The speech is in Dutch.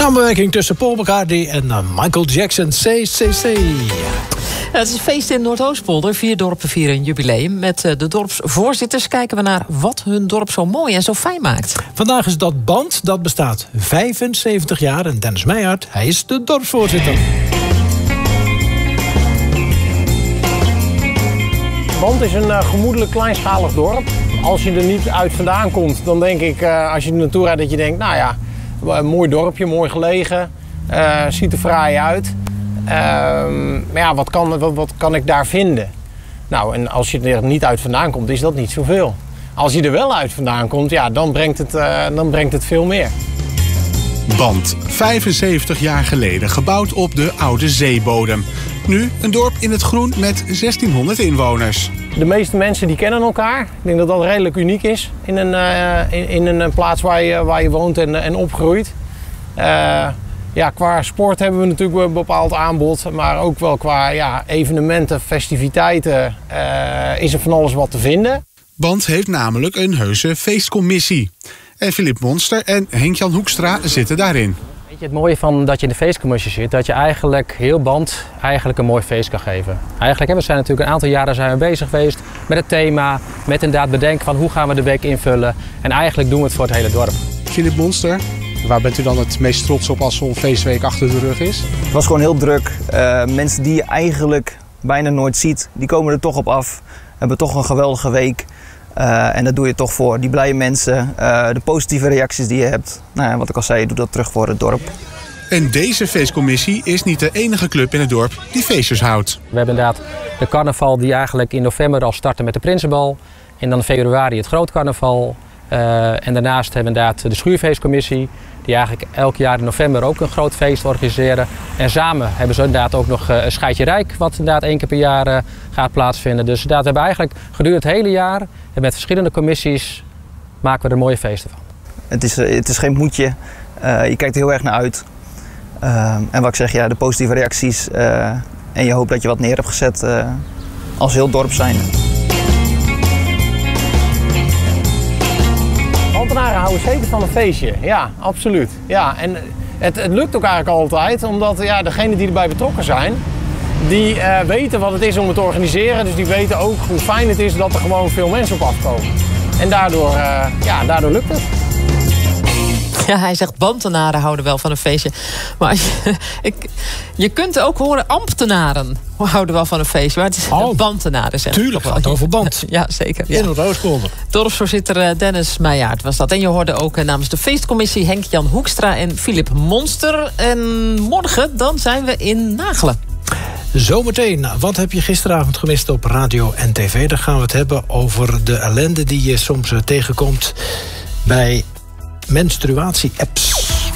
Samenwerking tussen Paul McCartney en Michael Jackson, CCC. Het is een feest in Noordoostpolder. 4 dorpen vieren een jubileum. Met de dorpsvoorzitters kijken we naar wat hun dorp zo mooi en zo fijn maakt. Vandaag is dat band, dat bestaat 75 jaar. En Dennis Meijert, hij is de dorpsvoorzitter. Band is een gemoedelijk kleinschalig dorp. Als je er niet uit vandaan komt, dan denk ik, als je er naartoe rijdt, dat je denkt, nou ja, een mooi dorpje, mooi gelegen, ziet er fraai uit. Maar ja, wat kan ik daar vinden? Nou, en als je er niet uit vandaan komt, is dat niet zoveel. Als je er wel uit vandaan komt, ja, dan brengt het veel meer. Band, 75 jaar geleden, gebouwd op de oude zeebodem. Nu een dorp in het groen met 1600 inwoners. De meeste mensen die kennen elkaar. Ik denk dat dat redelijk uniek is in een plaats waar je woont en opgroeit. Ja, qua sport hebben we natuurlijk een bepaald aanbod, maar ook wel qua evenementen, festiviteiten is er van alles wat te vinden. Band heeft namelijk een heuse feestcommissie. En Philip Monster en Henk-Jan Hoekstra zitten daarin. Weet je, het mooie van dat je in de feestcommissie zit, dat je eigenlijk heel Band een mooi feest kan geven. Eigenlijk, we zijn natuurlijk een aantal jaren bezig geweest met het thema, met inderdaad bedenken van hoe gaan we de week invullen. En eigenlijk doen we het voor het hele dorp. Philip Monster, waar bent u dan het meest trots op als zo'n feestweek achter de rug is? Het was gewoon heel druk. Mensen die je eigenlijk bijna nooit ziet, die komen er toch op af. Hebben toch een geweldige week. En dat doe je toch voor die blije mensen, de positieve reacties die je hebt. Nou ja, wat ik al zei, je doet dat terug voor het dorp. En deze feestcommissie is niet de enige club in het dorp die feestjes houdt. We hebben inderdaad de carnaval die eigenlijk in november al startte met de Prinsenbal. En dan in februari het Groot Carnaval. En daarnaast hebben we inderdaad de Schuurfeestcommissie. Die eigenlijk elk jaar in november ook een groot feest organiseren. En samen hebben ze inderdaad ook nog een Scheidje Rijk, wat inderdaad 1 keer per jaar gaat plaatsvinden. Dus inderdaad, we hebben eigenlijk gedurende het hele jaar en met verschillende commissies maken we er mooie feesten van. Het is geen moedje. Je kijkt er heel erg naar uit. En wat ik zeg, ja, de positieve reacties. En je hoopt dat je wat neer hebt gezet als heel dorp zijn. Ambtenaren houden zeker van een feestje, ja, absoluut. Ja, en het lukt ook eigenlijk altijd, omdat degenen die erbij betrokken zijn, die weten wat het is om het te organiseren. Dus die weten ook hoe fijn het is dat er gewoon veel mensen op afkomen. En daardoor lukt het. Ja, hij zegt ambtenaren houden wel van een feestje. Maar je kunt ook horen ambtenaren houden wel van een feestje. Maar het is ambtenaren, zeg. Tuurlijk, gaat het over band. Ja, zeker. Ja. In Noordoostpolder. Dorpsvoorzitter Dennis Meijert was dat. En je hoorde ook namens de feestcommissie Henk-Jan Hoekstra en Philip Monster. En morgen dan zijn we in Nagelen. Zometeen, wat heb je gisteravond gemist op radio en tv? Dan gaan we het hebben over de ellende die je soms tegenkomt bij menstruatie-apps.